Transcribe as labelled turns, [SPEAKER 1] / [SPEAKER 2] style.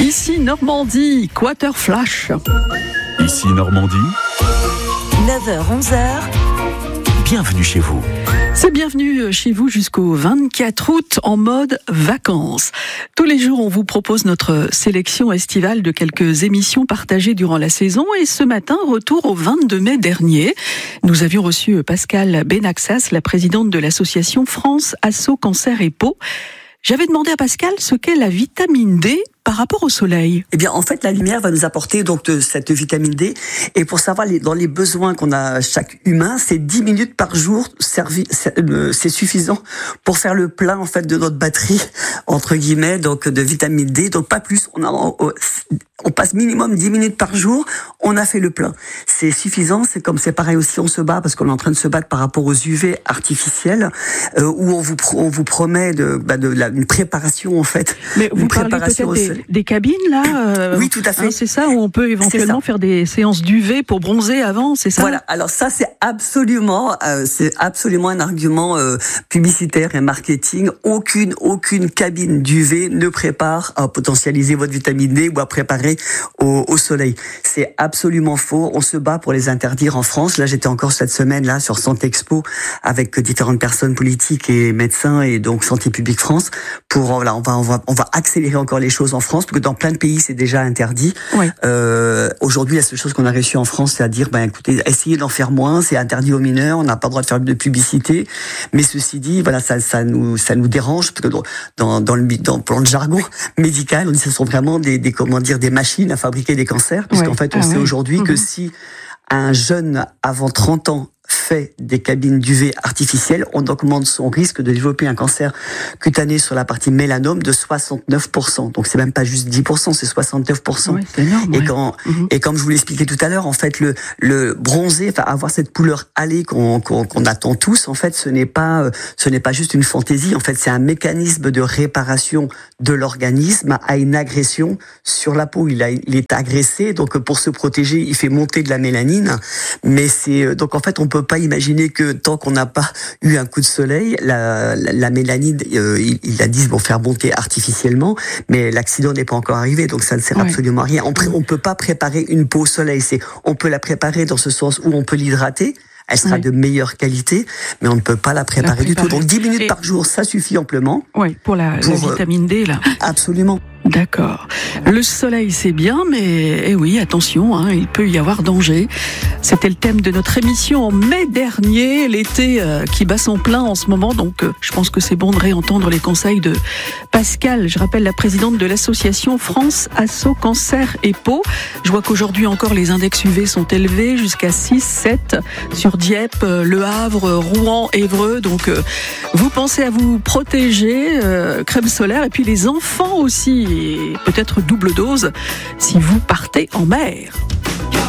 [SPEAKER 1] Ici Normandie, Quater Flash.
[SPEAKER 2] Ici Normandie,
[SPEAKER 3] 9h-11h,
[SPEAKER 2] bienvenue chez vous.
[SPEAKER 1] C'est bienvenue chez vous jusqu'au 24 août en mode vacances. Tous les jours, on vous propose notre sélection estivale de quelques émissions partagées durant la saison. Et ce matin, retour au 22 mai dernier. Nous avions reçu Pascale Benaxas, la présidente de l'association France Asso Cancer et Peau. J'avais demandé à Pascale ce qu'est la vitamine D par rapport au soleil.
[SPEAKER 4] Eh bien, en fait, la lumière va nous apporter donc de cette vitamine D. Et pour savoir dans les besoins qu'on a chaque humain, c'est 10 minutes par jour c'est suffisant pour faire le plein en fait de notre batterie entre guillemets donc de vitamine D. Donc pas plus. On passe minimum 10 minutes par jour. On a fait le plein. C'est suffisant. C'est pareil aussi. On se bat parce qu'on est en train de se battre par rapport aux UV artificiels où on vous promet une préparation en fait.
[SPEAKER 1] Mais vous parlez peut-être des cabines là.
[SPEAKER 4] Oui, tout à fait.
[SPEAKER 1] C'est ça où on peut éventuellement faire des séances d'UV pour bronzer avant, c'est ça?
[SPEAKER 4] Voilà. Alors ça, c'est absolument un argument publicitaire et marketing. Aucune cabine d'UV ne prépare à potentialiser votre vitamine D ou à préparer au soleil. C'est absolument faux. On se bat pour les interdire en France. Là, j'étais encore cette semaine là sur Santé Expo avec différentes personnes politiques et médecins et donc Santé publique France pour on va accélérer encore les choses en France parce que dans plein de pays c'est déjà interdit. Oui. Aujourd'hui, la seule chose qu'on a réussi en France, c'est à dire écoutez, essayez d'en faire moins, c'est interdit aux mineurs, on n'a pas le droit de faire de publicité. Mais ceci dit, voilà, ça nous dérange parce que dans le jargon médical, on dit que ce sont vraiment des machines à fabriquer des cancers, puisqu'en fait on sait aujourd'hui que si un jeune avant 30 ans fait des cabines d'UV artificielles, on augmente son risque de développer un cancer cutané sur la partie mélanome de 69%. Donc c'est même pas juste 10%, c'est 69%.
[SPEAKER 1] Ouais, c'est énorme.
[SPEAKER 4] Et comme je vous l'expliquais tout à l'heure, en fait le bronzer, enfin avoir cette couleur hâlée qu'on attend tous, en fait ce n'est pas juste une fantaisie. En fait c'est un mécanisme de réparation de l'organisme à une agression sur la peau. Il est agressé, donc pour se protéger, il fait monter de la mélanine. Mais donc en fait on peut pas imaginer que tant qu'on n'a pas eu un coup de soleil, la mélanine, ils la disent faire monter artificiellement, mais l'accident n'est pas encore arrivé, donc ça ne sert absolument à rien. On peut pas préparer une peau au soleil. On peut la préparer dans ce sens où on peut l'hydrater. Elle sera de meilleure qualité, mais on ne peut pas la préparer du tout. Donc 10 minutes par jour, ça suffit amplement.
[SPEAKER 1] Oui, pour la vitamine D là.
[SPEAKER 4] Absolument.
[SPEAKER 1] D'accord. Le soleil, c'est bien, mais oui, attention, il peut y avoir danger. C'était le thème de notre émission en mai dernier, l'été qui bat son plein en ce moment, donc je pense que c'est bon de réentendre les conseils de Pascale. Je rappelle la présidente de l'association France Asso Cancer et Peau. Je vois qu'aujourd'hui encore les index UV sont élevés jusqu'à 6, 7 sur Dieppe, Le Havre, Rouen, Évreux. Donc vous pensez à vous protéger, crème solaire, et puis les enfants aussi. Et peut-être double dose si vous partez en mer.